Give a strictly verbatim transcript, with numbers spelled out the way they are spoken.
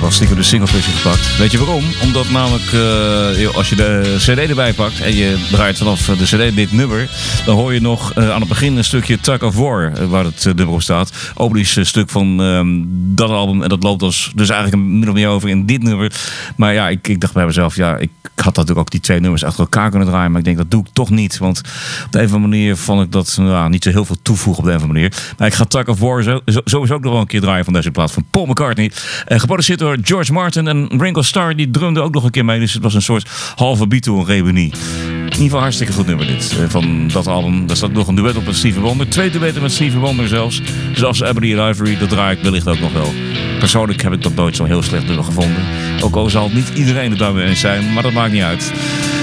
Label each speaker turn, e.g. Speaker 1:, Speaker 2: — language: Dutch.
Speaker 1: al stiekem de singleversie gepakt. Weet je waarom? Omdat namelijk uh, als je de cd erbij pakt en je draait vanaf de cd dit nummer, dan hoor je nog uh, aan het begin een stukje Tug of War, uh, waar het uh, nummer op staat. Opening uh, stuk van um, dat album. En dat loopt dus, dus eigenlijk min of meer over in dit nummer. Maar ja, ik, ik dacht bij mezelf, ja, ik had natuurlijk ook die twee nummers achter elkaar kunnen draaien. Maar ik denk, dat doe ik toch niet. Want op de een of andere manier vond ik dat nou, niet zo heel veel toevoegen op de een of andere manier. Maar ik ga Tug of War zo, zo, sowieso ook nog wel een keer draaien van deze plaat van Paul McCartney. Uh, geproduceerd door George Martin en Ringo Starr. Die drumde ook nog een keer mee. Dus het was een soort halve Beatle-reunie. In ieder geval hartstikke goed nummer dit. Uh, van dat album. Daar staat nog een duet op met Stevie Wonder. Twee duetten met Stevie Wonder zelfs. Zoals Ebony and Ivory. Dat draai ik wellicht ook nog wel. Persoonlijk heb ik dat nooit zo'n heel slecht nummer gevonden. Ook al zal niet iedereen het daarmee eens zijn. Maar dat maakt niet uit.